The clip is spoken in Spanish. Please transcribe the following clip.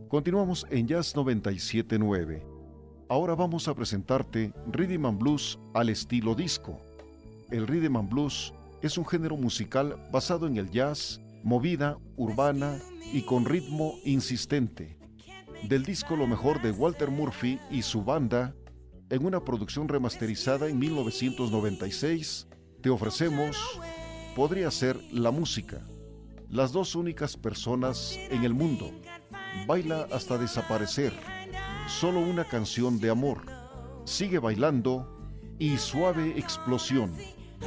Continuamos en Jazz 97.9. Ahora vamos a presentarte Rhythm and Blues al estilo disco. El Rhythm and Blues es un género musical basado en el jazz, movida, urbana y con ritmo insistente. Del disco Lo mejor de Walter Murphy y su banda, en una producción remasterizada en 1996, te ofrecemos Podría ser la música. Las dos únicas personas en el mundo. Baila hasta desaparecer. Solo una canción de amor. Sigue bailando y Suave explosión.